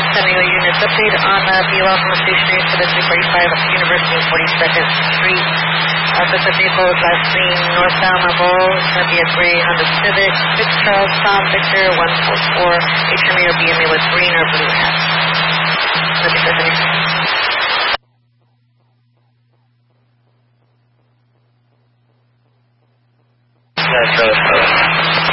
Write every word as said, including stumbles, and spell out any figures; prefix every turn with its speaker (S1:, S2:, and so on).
S1: San Diego units. Update on uh, B L from the station to the three forty-five of University and forty-second Street. Uh, this vehicle is last seen northbound on Bull. It's going to be a gray Honda Civic. Six Charles Tom Victor one four four. H M A or B M A with green or blue hats. Let me Stephanie.
S2: Yeah, so, so